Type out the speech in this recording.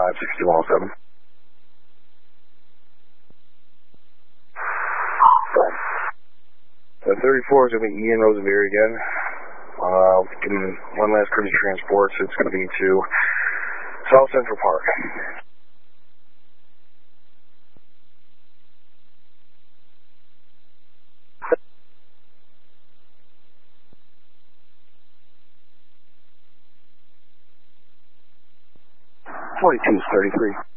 56107. The 34 is going to be Ian Rosenberry again. One last cruise transport, so it's going to be to South Central Park. Forty-two is 33.